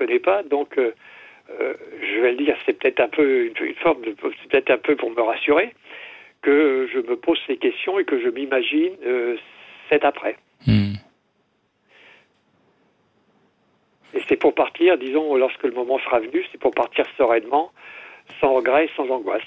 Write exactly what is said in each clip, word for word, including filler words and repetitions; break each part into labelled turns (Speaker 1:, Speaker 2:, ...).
Speaker 1: connais pas, donc euh, euh, je vais le dire, c'est peut-être un peu une, une forme de, c'est peut-être un peu pour me rassurer que je me pose ces questions et que je m'imagine euh, cet après.
Speaker 2: Mmh.
Speaker 1: Et c'est pour partir, disons, lorsque le moment sera venu, c'est pour partir sereinement, sans regret, sans angoisse.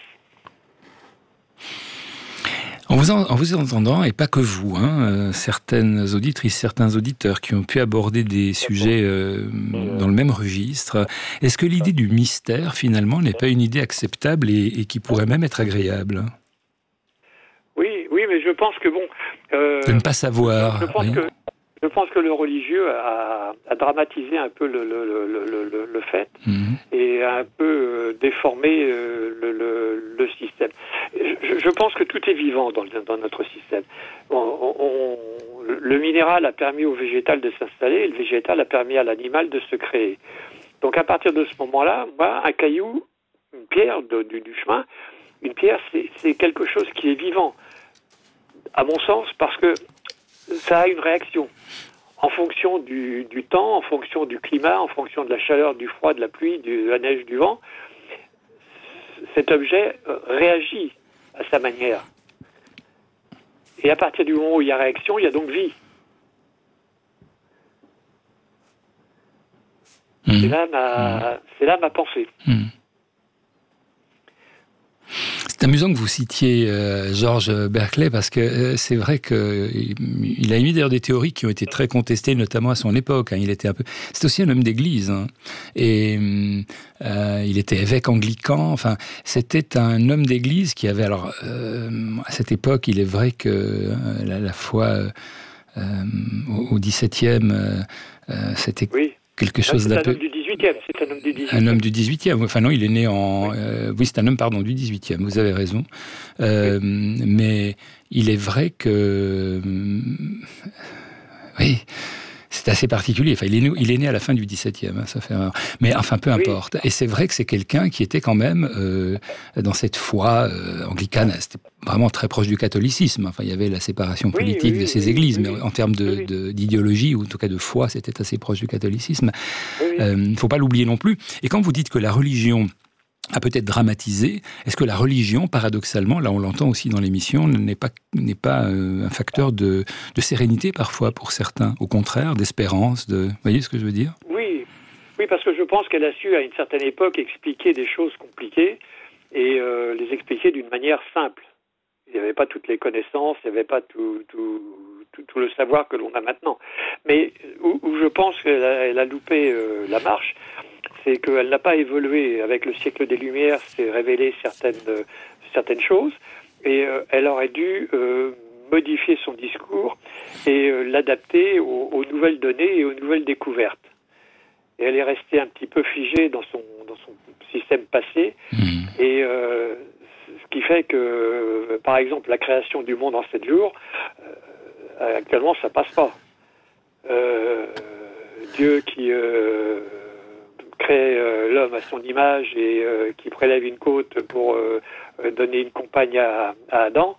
Speaker 2: En vous, en, en vous entendant, et pas que vous, hein, euh, certaines auditrices, certains auditeurs qui ont pu aborder des sujets euh, dans le même registre, est-ce que l'idée du mystère, finalement, n'est pas une idée acceptable et, et qui pourrait même être agréable ?
Speaker 1: Oui, oui, mais je pense que bon... Euh,
Speaker 2: de ne pas savoir.
Speaker 1: Je pense
Speaker 2: oui.
Speaker 1: que... Je pense que le religieux a, a dramatisé un peu le, le, le, le, le fait mmh. et a un peu euh, déformé euh, le, le, le système. Je, je pense que tout est vivant dans, dans notre système. On, on, le minéral a permis au végétal de s'installer et le végétal a permis à l'animal de se créer. Donc à partir de ce moment-là, moi, un caillou, une pierre de, du, du chemin, une pierre, c'est, c'est quelque chose qui est vivant, à mon sens, parce que ça a une réaction. En fonction du, du temps, en fonction du climat, en fonction de la chaleur, du froid, de la pluie, du, de la neige, du vent, cet objet réagit à sa manière. Et à partir du moment où il y a réaction, il y a donc vie. Mmh. C'est là ma, mmh. c'est là ma pensée.
Speaker 2: Mmh. C'est amusant que vous citiez euh, George Berkeley parce que euh, c'est vrai qu'il il a émis d'ailleurs des théories qui ont été très contestées, notamment à son époque. Hein. Il était un peu, c'est aussi un homme d'église hein. et euh, il était évêque anglican. Enfin, c'était un homme d'église qui avait alors euh, à cette époque, il est vrai que euh, la, la foi euh, au, au dix-septième, euh, c'était
Speaker 1: oui.
Speaker 2: quelque chose d'un peu.
Speaker 1: C'est un homme du dix-huitième.
Speaker 2: Un homme du dix-huitième. Enfin non, il est né en... Oui, euh, oui c'est un homme, pardon, du dix-huitième. Vous avez raison. Euh, oui. Mais il est vrai que... Oui, c'est assez particulier. Enfin, il est né, il est né à la fin du dix-septième. Hein, ça fait un... Mais enfin, peu importe. Oui. Et c'est vrai que c'est quelqu'un qui était quand même euh, dans cette foi euh, anglicane. C'était vraiment très proche du catholicisme. Enfin, il y avait la séparation politique oui, oui, de ces oui, églises, oui, mais en termes de, oui. de, d'idéologie, ou en tout cas de foi, c'était assez proche du catholicisme. Il oui, oui. euh, ne faut pas l'oublier non plus. Et quand vous dites que la religion a peut-être dramatisé, est-ce que la religion, paradoxalement, là on l'entend aussi dans l'émission, n'est pas, n'est pas euh, un facteur de, de sérénité parfois pour certains, au contraire, d'espérance, de... Vous voyez ce que je veux dire ?
Speaker 1: Oui, oui, parce que je pense qu'elle a su à une certaine époque expliquer des choses compliquées et euh, les expliquer d'une manière simple. Il n'y avait pas toutes les connaissances, il n'y avait pas tout, tout, tout, tout le savoir que l'on a maintenant. Mais où, où je pense qu'elle a, elle a loupé euh, la marche, c'est qu'elle n'a pas évolué. Avec le siècle des Lumières, c'est révélé certaines, euh, certaines choses, et euh, elle aurait dû euh, modifier son discours et euh, l'adapter aux, aux nouvelles données et aux nouvelles découvertes. Et elle est restée un petit peu figée dans son, dans son système passé, mmh. et euh, ce qui fait que, euh, par exemple, la création du monde en sept jours, euh, actuellement, ça passe pas. Euh, Dieu qui... Euh, crée euh, l'homme à son image et euh, qui prélève une côte pour euh, donner une compagne à, à Adam,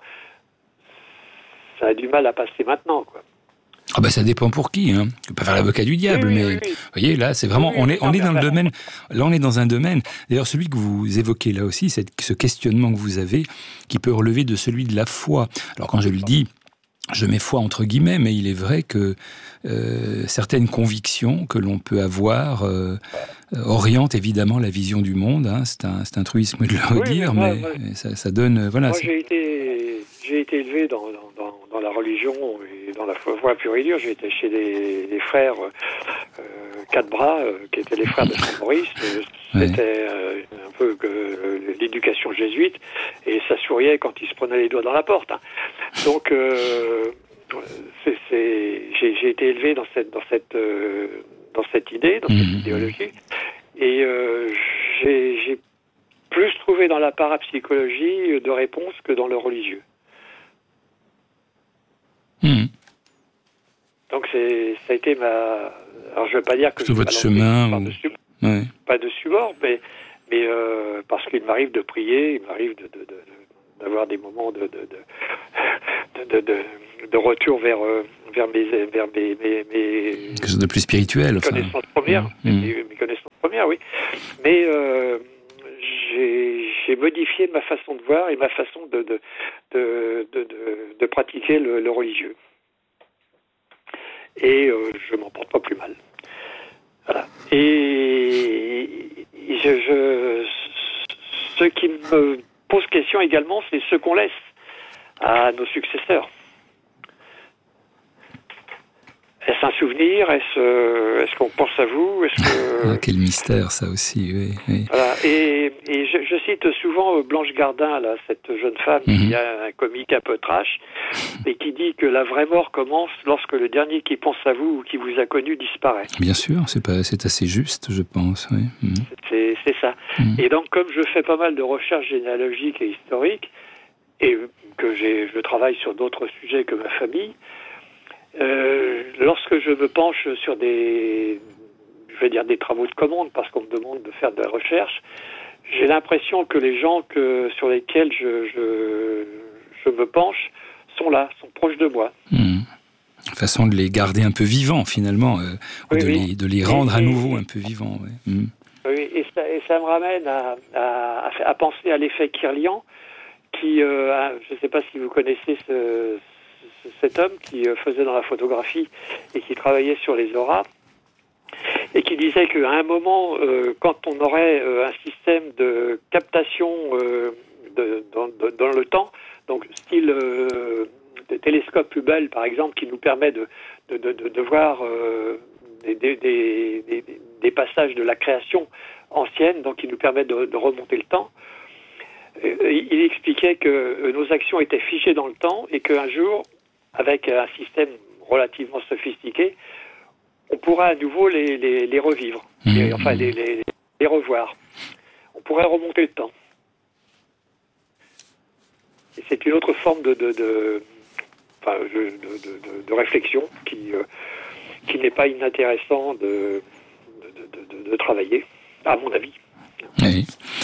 Speaker 1: ça a du mal à passer maintenant, quoi.
Speaker 2: Ah ben ça dépend pour qui, hein. Je peux pas faire l'avocat du diable, oui, oui, mais oui, oui. Vous voyez là, c'est vraiment, oui, oui, on est, on est dans le domaine. Là, on est dans un domaine. D'ailleurs, celui que vous évoquez là aussi, c'est ce questionnement que vous avez, qui peut relever de celui de la foi. Alors quand je le dis, je mets foi entre guillemets, mais il est vrai que euh, certaines convictions que l'on peut avoir euh, orientent évidemment la vision du monde. Hein. C'est un, c'est un truisme de le redire, oui, mais, moi, mais ça, ça donne. Voilà.
Speaker 1: Moi, j'ai été, j'ai été élevé dans, dans, dans la religion et dans la foi pure et dure. J'ai été chez des, des frères euh, quatre bras, euh, qui étaient les frères de Saint-Maurice. C'était euh, un peu que euh, l'éducation jésuite, et ça souriait quand ils se prenaient les doigts dans la porte. Hein. Donc, euh, c'est, c'est, j'ai, j'ai été élevé dans cette, dans cette, euh, dans cette idée, dans cette mmh. idéologie, et euh, j'ai, j'ai plus trouvé dans la parapsychologie de réponses que dans le religieux.
Speaker 2: Mmh.
Speaker 1: Donc, c'est, ça a été ma... Alors, je ne veux pas dire que...
Speaker 2: C'est votre chemin ou...
Speaker 1: Par-dessus,
Speaker 2: ouais.
Speaker 1: Pas dessus bord, mais, mais euh, parce qu'il m'arrive de prier, il m'arrive de, de, de, d'avoir des moments de, de, de, de, de, de retour vers, euh, vers, mes, vers mes, mes, mes
Speaker 2: quelque chose de plus spirituel. Enfin.
Speaker 1: connaissances premières. Mmh. Mes, mes connaissances premières, oui. Mais euh, j'ai, j'ai modifié ma façon de voir et ma façon de, de, de, de, de, de pratiquer le, le religieux. Et euh, je m'en porte pas plus mal. Voilà. Et, et je, je, ce qui me pose question également, c'est ce qu'on laisse à nos successeurs. Est-ce un souvenir? Est-ce, est-ce qu'on pense à vous? Est-ce que...
Speaker 2: ah, quel mystère, ça aussi, oui. oui.
Speaker 1: Voilà. Et, et je, je cite souvent Blanche Gardin, là, cette jeune femme mm-hmm. qui a un comique un peu trash, et qui dit que la vraie mort commence lorsque le dernier qui pense à vous ou qui vous a connu disparaît.
Speaker 2: Bien sûr, c'est, pas, c'est assez juste, je pense. Oui. Mm.
Speaker 1: C'est, c'est ça. Mm. Et donc, comme je fais pas mal de recherches généalogiques et historiques, et que j'ai, je travaille sur d'autres sujets que ma famille, Euh, lorsque je me penche sur des, je vais dire des travaux de commande, parce qu'on me demande de faire de la recherche, j'ai l'impression que les gens que, sur lesquels je, je, je me penche sont là, sont proches de moi.
Speaker 2: Mmh. Façon de les garder un peu vivants, finalement, euh, ou oui, de, oui. les, de les rendre et, à nouveau et, un peu vivants. Ouais. Mmh.
Speaker 1: Oui, et ça, et ça me ramène à, à, à penser à l'effet Kirlian, qui, euh, a, je ne sais pas si vous connaissez ce cet homme qui faisait dans la photographie et qui travaillait sur les auras, et qui disait qu'à un moment, euh, quand on aurait euh, un système de captation euh, de, dans, de, dans le temps, donc style euh, de télescope Hubble par exemple, qui nous permet de, de, de, de, de voir euh, des, des, des, des passages de la création ancienne, donc qui nous permet de, de remonter le temps, il expliquait que nos actions étaient figées dans le temps et qu'un jour, avec un système relativement sophistiqué, on pourra à nouveau les, les, les revivre, mmh. et, enfin les, les, les revoir. On pourrait remonter le temps. Et c'est une autre forme de, de, de, enfin, de, de, de, de réflexion qui, euh, qui n'est pas inintéressant de, de, de, de, de travailler, à mon avis.
Speaker 2: Oui.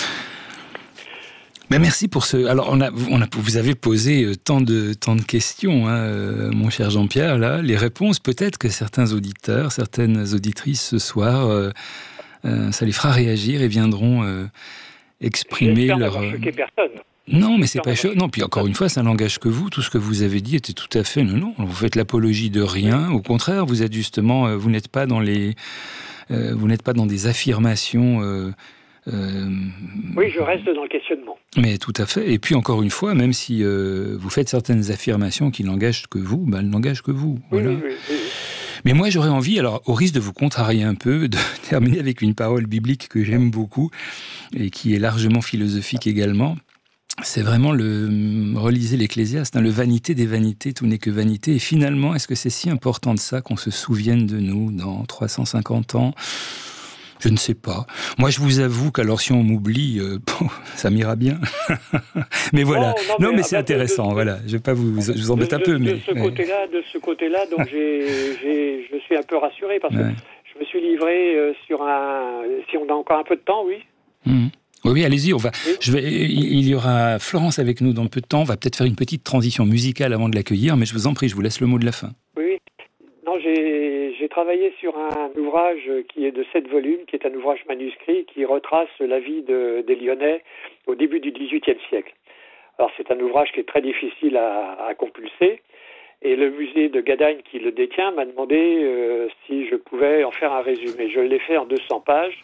Speaker 2: Ben merci pour ce. Alors, on a, on a, vous avez posé tant de, tant de questions, hein, mon cher Jean-Pierre. Là, les réponses, peut-être que certains auditeurs, certaines auditrices ce soir, euh, euh, ça les fera réagir et viendront euh, exprimer
Speaker 1: J'espère
Speaker 2: leur.
Speaker 1: J'espère n'avoir choqué personne.
Speaker 2: Non, mais c'est pas chaud. Non, puis encore une fois, ça n'engage que vous. Tout ce que vous avez dit était tout à fait. Non, non. Vous faites l'apologie de rien. Au contraire, vous êtes justement. Vous n'êtes pas dans les. Euh, vous n'êtes pas dans des affirmations. Euh,
Speaker 1: Euh, oui, je reste dans le questionnement.
Speaker 2: Mais tout à fait. Et puis, encore une fois, même si euh, vous faites certaines affirmations qui n'engagent que vous, ben, elles n'engagent que vous. Voilà. Oui, oui, oui, oui. Mais moi, j'aurais envie, alors, au risque de vous contrarier un peu, de terminer avec une parole biblique que j'aime beaucoup et qui est largement philosophique également. C'est vraiment le... Relisez l'Ecclésiaste, hein, le vanité des vanités, tout n'est que vanité. Et finalement, est-ce que c'est si important de ça qu'on se souvienne de nous dans trois cent cinquante ans ? Je ne sais pas. Moi, je vous avoue qu'alors, si on m'oublie, euh, bon, ça m'ira bien. mais voilà. Non, non, non mais, mais c'est intéressant. De, voilà. Je vais pas vous, je vous embête
Speaker 1: de,
Speaker 2: un peu,
Speaker 1: de,
Speaker 2: mais
Speaker 1: de ce
Speaker 2: ouais.
Speaker 1: côté-là, de ce côté-là, donc j'ai, j'ai, je suis un peu rassuré parce ouais. que je me suis livré euh, sur un. Si on a encore un peu de temps, oui.
Speaker 2: Mmh. Oui, oui, allez-y. On va. Oui. Je vais. Il y aura Florence avec nous dans peu de temps. On va peut-être faire une petite transition musicale avant de l'accueillir, mais je vous en prie, je vous laisse le mot de la fin.
Speaker 1: Oui. Non, j'ai, j'ai travaillé sur un ouvrage qui est de sept volumes, qui est un ouvrage manuscrit qui retrace la vie de, des Lyonnais au début du dix-huitième siècle. Alors, c'est un ouvrage qui est très difficile à, à compulser. Et le musée de Gadagne qui le détient m'a demandé euh, si je pouvais en faire un résumé. Je l'ai fait en deux cents pages.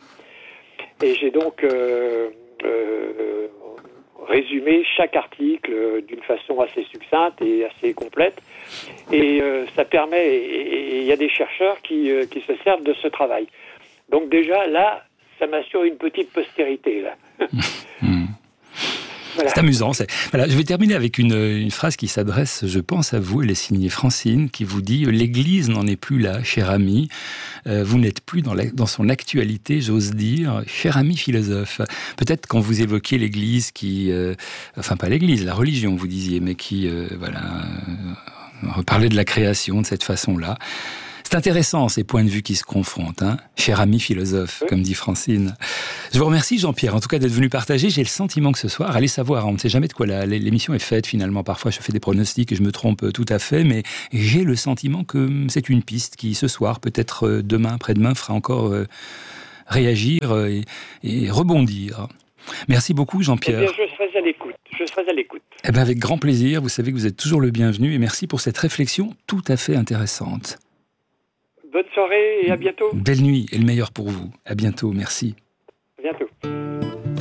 Speaker 1: Et j'ai donc euh, euh, résumé chaque article d'une façon assez succincte et assez complète. Et euh, ça permet, et il y a des chercheurs qui, euh, qui se servent de ce travail. Donc déjà, là, ça m'assure une petite postérité, là.
Speaker 2: Mmh. Voilà. C'est amusant. C'est... Voilà, je vais terminer avec une, une phrase qui s'adresse, je pense, à vous. Elle est signée Francine, qui vous dit « L'Église n'en est plus là, cher ami. Euh, vous n'êtes plus dans, la, dans son actualité, j'ose dire, cher ami philosophe. » Peut-être quand vous évoquiez l'Église qui... Euh, enfin, pas l'Église, la religion, vous disiez, mais qui, euh, voilà, euh, reparlait de la création de cette façon-là. C'est C'est intéressant, ces points de vue qui se confrontent, hein, cher ami philosophe, oui. Comme dit Francine. Je vous remercie, Jean-Pierre, en tout cas d'être venu partager. J'ai le sentiment que ce soir, allez savoir, on ne sait jamais de quoi la, l'émission est faite finalement. Parfois, je fais des pronostics et je me trompe tout à fait, mais j'ai le sentiment que c'est une piste qui, ce soir, peut-être demain, après-demain, fera encore euh, réagir et, et rebondir. Merci beaucoup, Jean-Pierre.
Speaker 1: Eh bien, je serai à l'écoute. Je serai à l'écoute.
Speaker 2: Eh bien, avec grand plaisir. Vous savez que vous êtes toujours le bienvenu et merci pour cette réflexion tout à fait intéressante.
Speaker 1: Bonne soirée et à bientôt.
Speaker 2: Belle nuit et le meilleur pour vous. À bientôt. Merci.